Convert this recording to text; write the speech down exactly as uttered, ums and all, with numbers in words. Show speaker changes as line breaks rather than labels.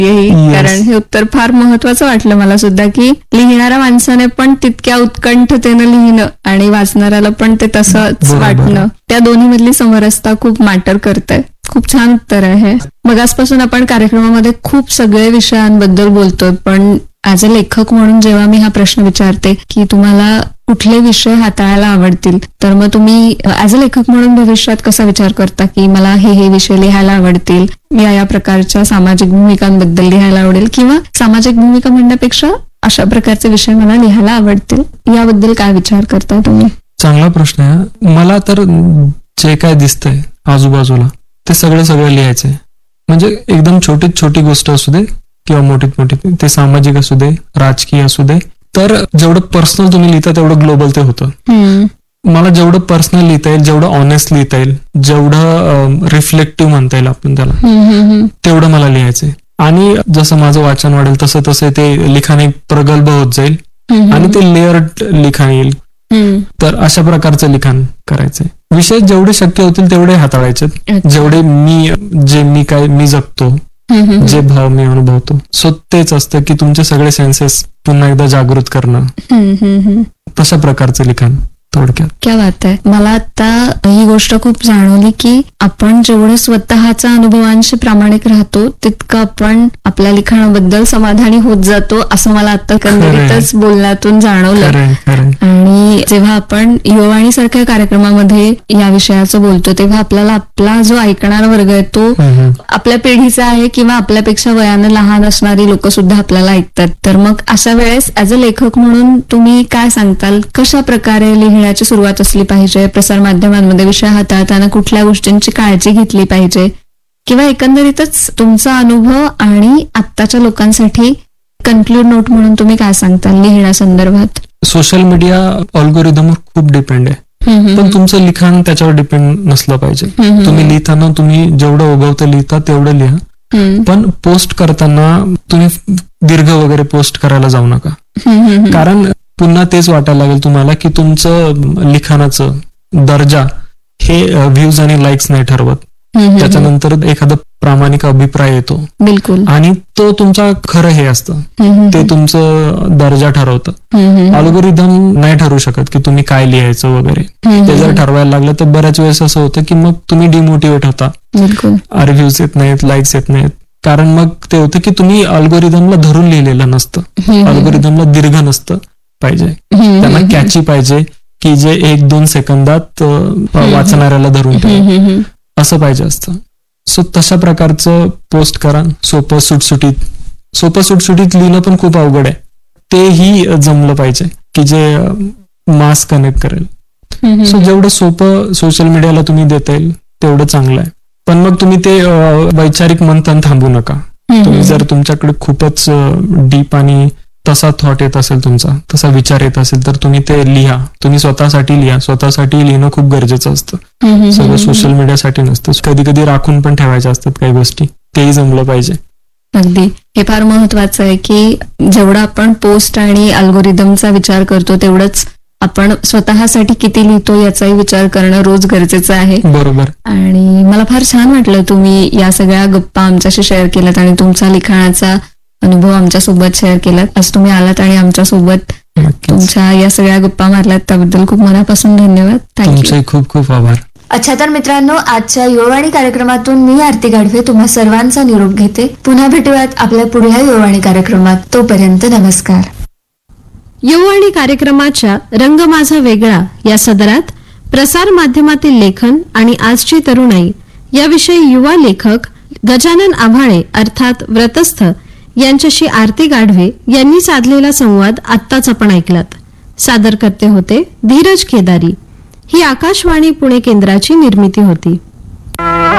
कारण हे उत्तर फार महत्वाचं वाटलं मला सुद्धा, की लिहिणाऱ्या माणसाने पण तितक्या उत्कंठतेनं लिहिणं आणि वाचणाऱ्याला पण ते तसंच वाटणं, त्या दोन्ही मधली समरसता खूप मॅटर करते. खूप छान उत्तर आहे. मग आजपासून आपण कार्यक्रमामध्ये खूप सगळे विषयांबद्दल बोलतोय, पण ऍज अ लेखक म्हणून जेव्हा मी हा प्रश्न विचारते की तुम्हाला कुठले विषय हाताळायला आवडतील, तर मग तुम्ही ऍज अ लेखक म्हणून भविष्यात कसा विचार करता की मला हे हे विषय लिहायला आवडतील, या या प्रकारच्या सामाजिक भूमिकांबद्दल लिहायला आवडेल, किंवा सामाजिक भूमिका म्हणण्यापेक्षा अशा प्रकारचे विषय मला लिहायला आवडतील, याबद्दल काय विचार करता तुम्ही?
चांगला प्रश्न आहे. मला तर जे काय दिसतंय आजूबाजूला ते सगळं सगळं लिहायचंय. म्हणजे एकदम छोटीत छोटी गोष्ट असू दे किंवा मोठीत मोठी, ते सामाजिक असू दे, राजकीय असू दे, तर जेवढं पर्सनल तुम्ही लिहिता तेवढं ग्लोबल ते होतं. मला जेवढं पर्सनल लिहिता येईल, जेवढं ऑनेस्ट लिहिता येईल, जेवढं रिफ्लेक्टिव्ह म्हणता येईल आपण त्याला, तेवढं मला लिहायचंय. आणि जसं माझं वाचन वाढेल तसं तसं ते लिखाण एक प्रगल्भ होत जाईल आणि ते लेअर्ड लिखाण येईल. तर अशा प्रकारचं लिखाण करायचंय. विषय जेवढे शक्य होतील तेवढे हाताळायचे, जेवढे मी जे मी काय मी जगतो, जे भाव मी अनुभवतो. सो तेच असतं की तुमचे सगळे सेन्सेस पुन्हा एकदा जागृत करणं, तशा प्रकारचं लिखाण थोडक्यात.
क्या बात आहे. मला आता ही गोष्ट खूप जाणवली की आपण जेवढं स्वतःच्या अनुभवांशी प्रामाणिक राहतो तितकं आपण आपल्या लिखाणाबद्दल समाधानी होत जातो, असं मला आता एकंदरीतच बोलण्यातून जाणवलं. आणि जेव्हा आपण युवावाणी सारख्या कार्यक्रमामध्ये या विषयाचं बोलतो तेव्हा आपल्याला आपला जो ऐकणारा वर्ग आहे तो आपल्या पिढीचा आहे किंवा आपल्यापेक्षा वयानं लहान असणारी लोक सुद्धा आपल्याला ऐकतात. तर मग अशा वेळेस ऍज अ लेखक म्हणून तुम्ही काय सांगताल, कशा प्रकारे लिहिण्याची सुरुवात असली पाहिजे, प्रसार माध्यमांमध्ये विषय हाताळताना कुठल्या गोष्टींची काळजी घेतली पाहिजे, किंवा एकंदरीतच तुमचा अनुभव आणि आत्ताच्या लोकांसाठी कन्क्लूड नोट म्हणून तुम्ही काय सांगताल लिहिण्यासंदर्भात?
सोशल मीडिया अल्गोरिदमवर खूप डिपेंड आहे, पण तुमचं लिखाण त्याच्यावर डिपेंड नसलं पाहिजे. तुम्ही लिहिताना तुम्ही जेवढं उगवतं लिहिता तेवढं लिहा, पण पोस्ट करताना तुम्ही दीर्घ वगैरे पोस्ट करायला जाऊ नका. कारण पुन्हा तेच वाटायला लागेल तुम्हाला की तुमचं लिखाणाचं दर्जा हे व्ह्यूज आणि लाईक्स नाही ठरवत. त्याच्यानंतर एखादा प्रामाणिक अभिप्राय येतो, बिलकुल, आणि तो तुमचा खरं हे असतं, ते तुमचं दर्जा ठरवतं. अल्गोरिदम नाही ठरवू शकत की तुम्ही काय लिहायचं वगैरे. ते जर ठरवायला लागलं तर बऱ्याच वेळेस असं होतं की मग तुम्ही डिमोटिवेट होता, रिव्ह्यूज येत नाहीत, लाईक्स येत नाहीत. कारण मग ते होतं की तुम्ही अल्गोरिदमला धरून लिहिलेलं नसतं. अल्गोरिदमला दीर्घ नसतं पाहिजे, त्यांना कॅची पाहिजे की जे एक दोन सेकंदात वाचणाऱ्याला धरून ठेवा, असं पाहिजे असतं. सो तशा प्रकारचं पोस्ट करा, सोपं सुटसुटीत. सोपं सुटसुटीत लिहिणं पण खूप अवघड आहे, तेही जमलं पाहिजे की जे मास कनेक्ट करेल. सो जेवढं सोपं सोशल मीडियाला तुम्ही देता येईल तेवढं चांगलं आहे. पण मग तुम्ही ते वैचारिक मंथन थांबू नका. तुम्ही जर तुमच्याकडे खूपच डीप आणि तसा थॉट येत असेल, तुमचा तसा विचार येत असेल, तर तुम्ही ते लिहा. तुम्ही स्वतःसाठी लिहा. स्वतःसाठी लिहिणं खूप गरजेचं असतं, सगळं सोशल मीडियासाठी नसतं. कधी कधी राखून पण ठेवायच्या असतात काही गोष्टी, तेही जमलं पाहिजे.
अगदी हे फार महत्वाचं आहे की जेवढा आपण पोस्ट आणि अल्गोरिदमचा विचार करतो तेवढंच आपण स्वतःसाठी किती लिहितो याचाही विचार करणं रोज गरजेचं आहे.
बरोबर. आणि
मला फार छान वाटलं तुम्ही या सगळ्या गप्पा आमच्याशी शेअर केल्यात आणि तुमचा लिखाणाचा अनुभव आमच्यासोबत शेअर केलात. आज तुम्ही आलात आणि आमच्यासोबत तुमच्या या सगळ्या गप्पा मारल्यात त्याबद्दल खूप मनापासून धन्यवाद.
थँक्यू. खूप खूप आभार.
अच्छा, तर मित्रांनो, आजच्या युवावाणी कार्यक्रमातून मी आरती गाढवे तुम्हा सर्वांचा निरोप घेते. पुन्हा भेटूयात आपल्या पुढल्या युवावाणी कार्यक्रमात. तोपर्यंत नमस्कार.
युवावाणी कार्यक्रमाच्या रंग माझा वेगळा या सदरात प्रसार माध्यमातील लेखन आणि आजची तरुणाई याविषयी युवा लेखक गजानन आभाळे अर्थात व्रतस्थ यांच्याशी आरती गाढवे यांनी साधलेला संवाद आत्ताच आपण ऐकलात. सादर करते होते धीरज केदारी. ही आकाशवाणी पुणे केंद्राची निर्मिती होती.